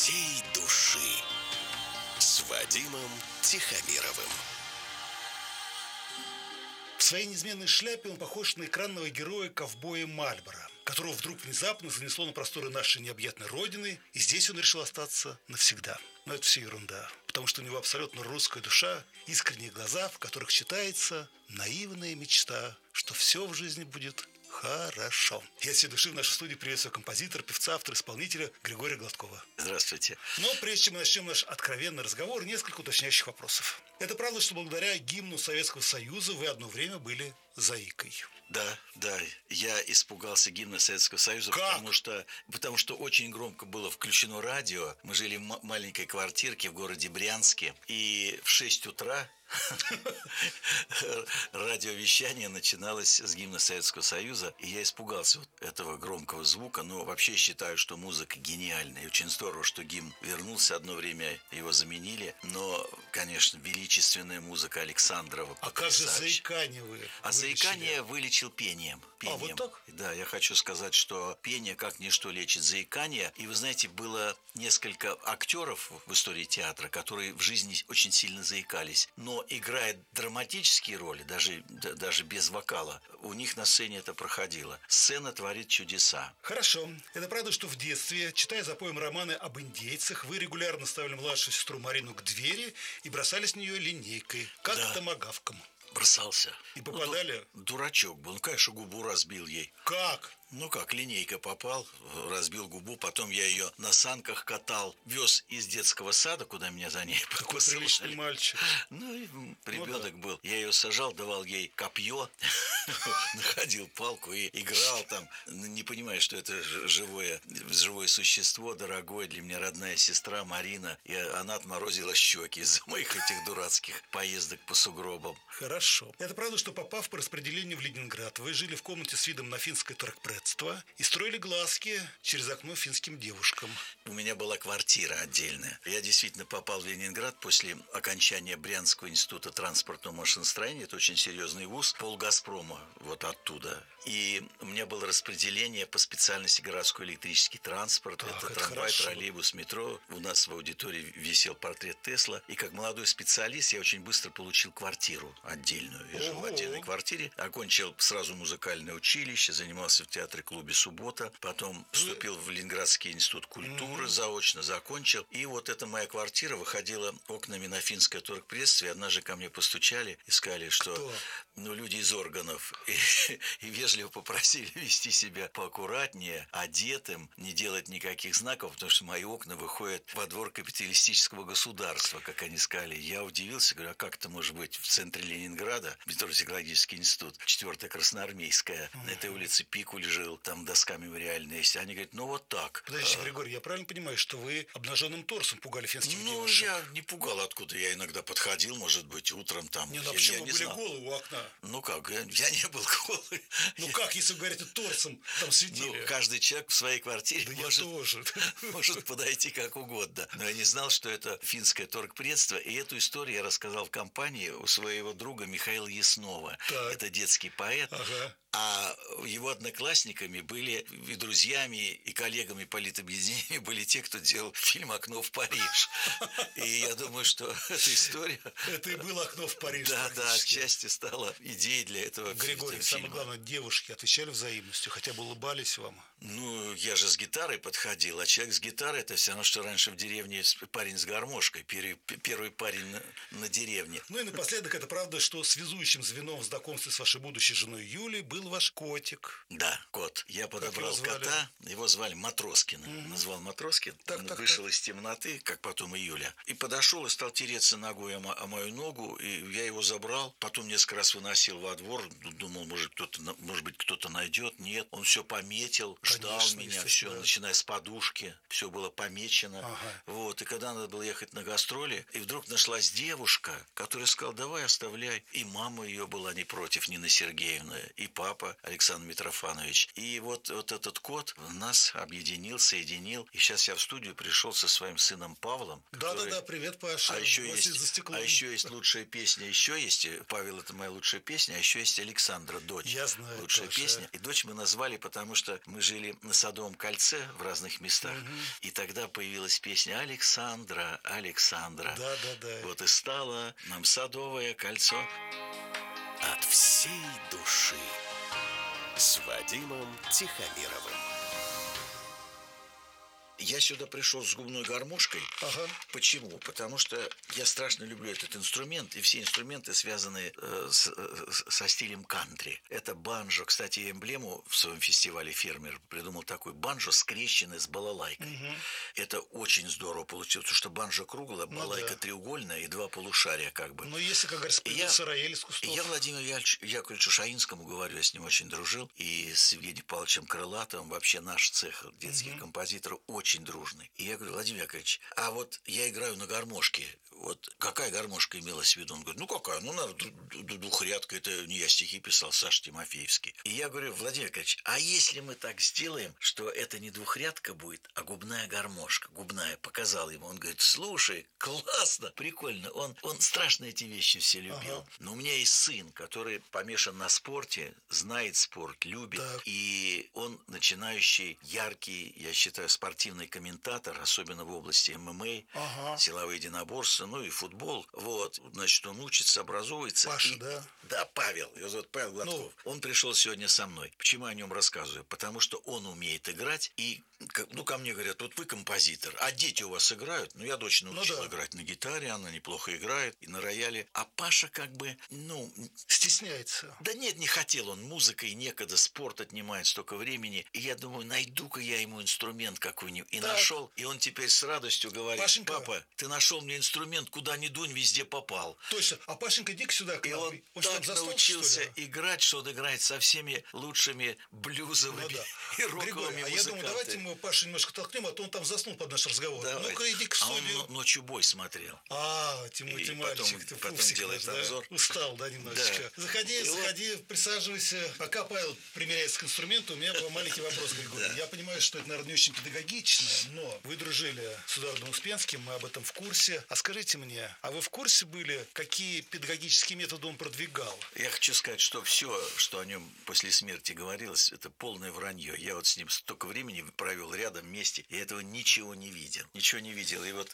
всей души с Вадимом Тихомировым. В своей неизменной шляпе он похож на экранного героя-ковбоя Мальборо, которого вдруг внезапно занесло на просторы нашей необъятной родины, и здесь он решил остаться навсегда. Но это все ерунда, потому что у него абсолютно русская душа, искренние глаза, в которых читается наивная мечта, что все в жизни будет хорошо. Я от всей души в нашей студии приветствую композитора, певца, автора, исполнителя Григория Гладкова. Здравствуйте. Но прежде чем мы начнем наш откровенный разговор, несколько уточняющих вопросов. Это правда, что благодаря гимну Советского Союза вы одно время были заикой? Да, я испугался гимна Советского Союза, потому что очень громко было включено радио. Мы жили в маленькой квартирке в городе Брянске, и в 6 утра радиовещание начиналось с гимна Советского Союза, и я испугался вот этого громкого звука. Но вообще считаю, что музыка гениальная, и очень здорово, что гимн вернулся. Одно время его заменили, но, конечно, величественная музыка Александрова. А как же заикание вы заикание вылечил пением. А, вот так? Да, я хочу сказать, что пение как ничто лечит заикание. И вы знаете, было несколько актеров в истории театра, которые в жизни очень сильно заикались. Но играя драматические роли, даже без вокала, у них на сцене это проходило. Сцена творит чудеса. Хорошо. Это правда, что в детстве, читая за поем романы об индейцах, вы регулярно ставили младшую сестру Марину к двери и бросали с нее линейкой, как томагавком? Бросался. И попадали? Дурачок был. Ну, конечно, губу разбил ей. Как? Ну как, линейка попал, разбил губу, потом я ее на санках катал, вез из детского сада, куда меня за ней такой приличный мальчик. Ну и ребенок был. Я ее сажал, давал ей копье, находил палку и играл там, не понимая, что это живое существо, дорогое для меня, родная сестра Марина, и она отморозила щеки из-за моих этих дурацких поездок по сугробам. Хорошо. Это правда, что попав по распределению в Ленинград, вы жили в комнате с видом на финское торгпредство и строили глазки через окно финским девушкам. У меня была квартира отдельная. Я действительно попал в Ленинград после окончания Брянского института транспортного машиностроения. Это очень серьезный вуз, полгазпрома, вот оттуда. И у меня было распределение по специальности городской электрический транспорт. Это трамвай, троллейбус, метро. У нас в аудитории висел портрет Тесла. И как молодой специалист я очень быстро получил квартиру отдельную. Я жил в отдельной квартире. Окончил сразу музыкальное училище, занимался в театре-клубе «Суббота». Потом вступил в Ленинградский институт культуры, заочно закончил. И вот эта моя квартира выходила окнами на финское торгпредство. И однажды ко мне постучали и сказали, что люди из органов. И вежливо попросили вести себя поаккуратнее, одетым, не делать никаких знаков, потому что мои окна выходят во двор капиталистического государства, как они сказали. Я удивился, говорю, а как это может быть в центре Ленинграда, металлургический институт, 4-я Красноармейская, на этой улице Пикуль жил, там доска мемориальная есть. Они говорят, ну вот так. Подождите, Григорий, я правильно понимаю, что вы обнаженным торсом пугали финских девушек? Я не пугал, откуда я иногда подходил, может быть, утром там. Не, почему вы были голые у окна? Ну как, я не был голый. Ну как, если вы говорите торсом, там светили? Ну, каждый человек в своей квартире может подойти как угодно. Но я не знал, что это финское торгпредство, и эту историю я рассказал в компании у своего друга Михаила Яснова. Так. Это детский поэт. Ага. А его одноклассниками были и друзьями, и коллегами политобъединения были те, кто делал фильм «Окно в Париж». И я думаю, что эта история... Это и было «Окно в Париж». Да, отчасти стала идеей для этого фильма. Григорий, самое главное, девушки отвечали взаимностью, хотя бы улыбались вам. Ну, я же с гитарой подходил, а человек с гитарой – это все равно, что раньше в деревне парень с гармошкой, первый парень на деревне. Ну и напоследок, это правда, что связующим звеном в знакомстве с вашей будущей женой Юлей был ваш котик. Да, кот. Я подобрал кота, его звали Матроскин. Назвал Матроскин. Он вышел из темноты, как потом и Юля. И подошел и стал тереться ногой о мою ногу, и я его забрал. Потом несколько раз выносил во двор, думал, может быть, кто-то найдет. Нет, он все пометил, ждал меня, все, начиная с подушки, все было помечено. Ага. Вот, и когда надо было ехать на гастроли, и вдруг нашлась девушка, которая сказала, давай оставляй. И мама ее была не против, Нина Сергеевна, и папа Александр Митрофанович. И вот этот кот нас объединил, соединил. И сейчас я в студию пришел со своим сыном Павлом. Да, привет, Паша. А еще есть лучшая песня. Еще есть, Павел, это моя лучшая песня, а еще есть Александра, дочь. Я знаю, лучшая Паша. песня. И дочь мы назвали, потому что мы жили жили на Садовом кольце в разных местах. И тогда появилась песня «Александра, Александра». Да. Вот и стало нам Садовое кольцо. От всей души с Вадимом Тихомировым. Я сюда пришел с губной гармошкой. Ага. Почему? Потому что я страшно люблю этот инструмент, и все инструменты связаны со стилем кантри. Это банджо. Кстати, я эмблему в своем фестивале «Фермер» придумал такой банджо, скрещенный с балалайкой. Это очень здорово получилось, потому что банджо круглая, балалайка треугольная и два полушария как бы. Но если, как говорится, придется рояль из кустов. Я Владимиру Яковлевичу Шаинскому говорю, я с ним очень дружил, и с Евгением Павловичем Крылатовым, вообще наш цех детских композиторов очень дружный. И я говорю: Владимир Яковлевич, а вот я играю на гармошке. Вот какая гармошка имелась в виду? Он говорит: ну какая? Ну, двухрядка, это не я стихи писал, Саша Тимофеевский. И я говорю: Владимир Яковлевич, а если мы так сделаем, что это не двухрядка будет, а губная гармошка, губная, показал ему. Он говорит: слушай, классно, прикольно. Он страшно эти вещи все любил. Но у меня есть сын, который помешан на спорте, знает спорт, любит. Так. И он начинающий, яркий, я считаю, спортивный комментатор, особенно в области ММА, силовые единоборства, ну и футбол. Вот, значит, он учится, образовывается. Паша, да? Да, Павел. Его зовут Павел Гладков. Он пришел сегодня со мной. Почему я о нем рассказываю? Потому что он умеет играть. И, ко мне говорят: вот вы композитор, а дети у вас играют? Ну, я дочь научил играть на гитаре, она неплохо играет, и на рояле. А Паша как бы, стесняется. Да нет, не хотел он. Музыкой некогда, спорт отнимает столько времени. И я думаю, найду-ка я ему инструмент какой-нибудь. И нашел. И он теперь с радостью говорит: Пашенька, папа, ты нашел мне инструмент, куда ни дунь, везде попал. Точно. А Пашенька, иди-ка сюда к нам. И он так научился играть, что он играет со всеми лучшими блюзовыми и роковыми Григорий, музыкантами. я думаю, давайте мы Пашу немножко толкнем, а то он там заснул под наш разговор. Давайте. Ну-ка, иди к студию. Он ночью бой смотрел. Тимур, мальчик, ты потом пупсик делает наш, обзор. Да? Устал, да, немножечко. Да. Заходи, присаживайся. Пока Павел примеряется к инструменту, у меня маленький вопрос, Григорий. Я понимаю, что это, наверное, не очень педагогично, но вы дружили с Эдуардом Успенским, мы об этом в курсе. А скажите мне, а вы в курсе были, какие педагогические методы он продвигал? Я хочу сказать, что все, что о нем после смерти говорилось, это полное вранье. Я вот с ним столько времени провел рядом вместе, и этого ничего не видел. Ничего не видел. И вот